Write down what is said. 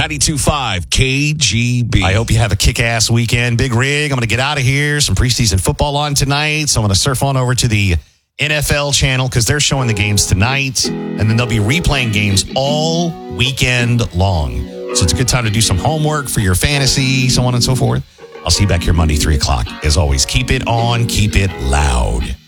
92.5 KGB. I hope you have a kick-ass weekend. Big Rig, I'm going to get out of here. Some preseason football on tonight, so I'm going to surf on over to the NFL channel because they're showing the games tonight, and then they'll be replaying games all weekend long. So it's a good time to do some homework for your fantasy, so on and so forth. I'll see you back here Monday, 3 o'clock. As always, keep it on, keep it loud.